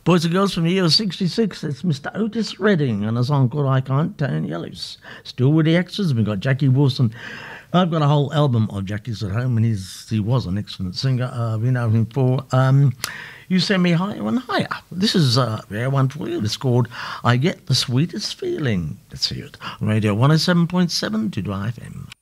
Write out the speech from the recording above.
Boys and girls from the year 66, it's Mr. Otis Redding and a song called I Can't Turn You Loose. Still with the extras, we've got Jackie Wilson. I've got a whole album of Jackie's at home, and he was an excellent singer. We know him for You Send Me Higher and Higher. This is a rare one for you. It's called I Get the Sweetest Feeling. Let's hear it. Radio 107.7 to FM.